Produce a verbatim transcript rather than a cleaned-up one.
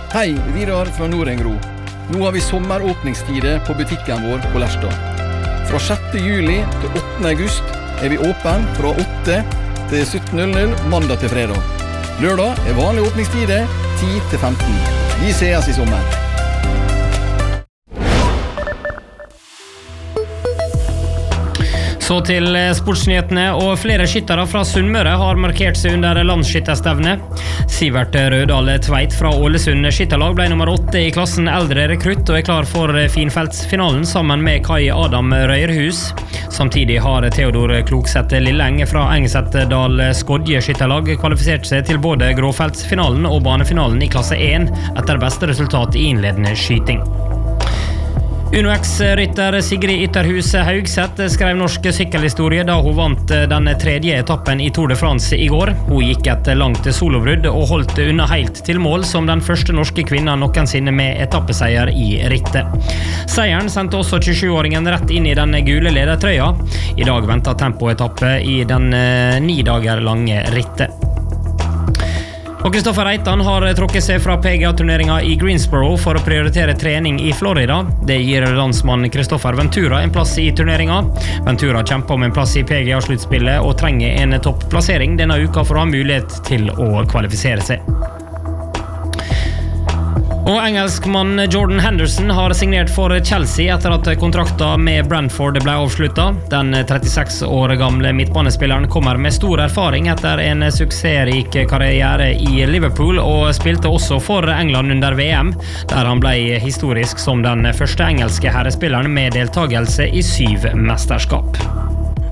Hei, Vidar fra Nordengro. Nå har vi sommeråpningstider på butikken vår på Lerstad. Fra sjette juli til åttende august er vi åpen fra åtte til sytten null null mandag til fredag. Lørdag er vanlig åpningstider ti til femten. Vi ses i sommer. Så til sportsnyhetene, og flere skyttere fra Sunnmøre har markert seg under landsskytterstevne. Sivert Rødal Tveit fra Ålesund skytterlag ble nummer åtte i klassen eldre rekrutt og er klar for finfeltsfinalen sammen med Kai Adam Røyrhus. Samtidig har Theodor Klokseth Lilleng fra Engsetdal Skodje skytterlag kvalifisert seg til både gråfeltsfinalen og banefinalen i klasse én etter beste resultat i innledende skyting. Uno-X-rytter Sigrid Ytterhus Haugseth skrev norsk sykkelhistorie da hun vant den tredje etappen i Tour de France i går. Hun gikk et langt solobrudd og holdt unna helt til mål som den første norske kvinnen noensinne med etappeseier i rittet. Seieren sendte også tjuesjuåringen rett inn i den gule ledertrøya. I dag venter tempoetappe i den ni dager lange rittet. Og Kristoffer Reitan har tråkket seg fra P G A-turneringen i Greensboro for å prioritere trening i Florida. Det gir landsmann Kristoffer Ventura en plass i turneringen. Ventura kjemper om en plass i P G A-sluttspillet og trenger en toppplassering denne uka for å ha mulighet til å kvalifisere seg. Og engelskmann Jordan Henderson har signert for Chelsea etter at kontrakten med Brentford ble avsluttet. Den trettiseks år gamle midtbanespilleren kommer med stor erfaring etter en suksessrik karriere i Liverpool og spilte også for England under V M, der han ble historisk som den første engelske herrespilleren med deltagelse i syv mesterskap.